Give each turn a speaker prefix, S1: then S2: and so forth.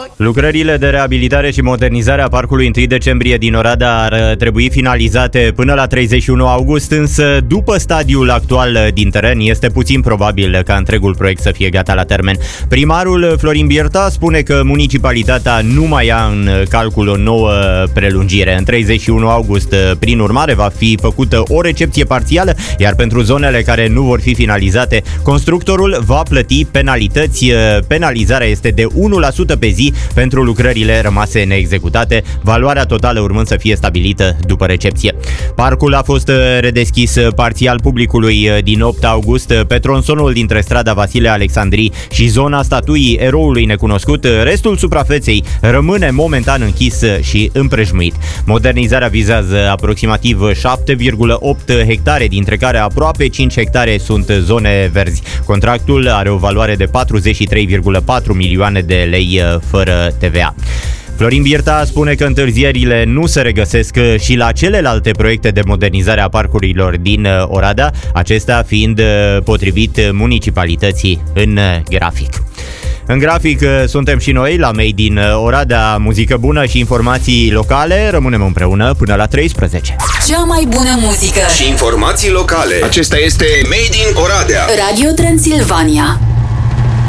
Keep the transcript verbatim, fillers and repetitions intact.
S1: Lucrările de reabilitare și modernizare a Parcului întâi decembrie din Oradea ar trebui finalizate până la treizeci și unu august, însă după stadiul actual din teren este puțin probabil ca întregul proiect să fie gata la termen. Primarul Florin Bierta spune că municipalitatea nu mai ia în calcul o nouă prelungire. În treizeci și unu august, prin urmare, va fi făcută o recepție parțială, iar pentru zonele care nu vor fi finalizate, constructorul va plăti penalități. Penalizarea este de unu la sută pe zi pentru lucrările rămase neexecutate, valoarea totală urmând să fie stabilită după recepție. Parcul a fost redeschis parțial publicului din opt august pe tronsonul dintre strada Vasile Alexandrii și zona statuii eroului necunoscut. Restul suprafeței rămâne momentan închis și împrejmuit. Modernizarea vizează aproximativ șapte virgulă opt hectare, dintre care aproape cinci hectare sunt zone verzi. Contractul are o valoare de patruzeci și trei virgulă patru milioane de lei fără T V A. Florin Bierta spune că întârzierile nu se regăsesc și la celelalte proiecte de modernizare a parcurilor din Oradea, acestea fiind potrivit municipalității în grafic. În grafic suntem și noi la Made in Oradea, muzică bună și informații locale. Rămânem împreună până la treisprezece.
S2: Cea mai bună muzică
S3: și informații locale. Acesta este Made in Oradea.
S2: Radio Transilvania.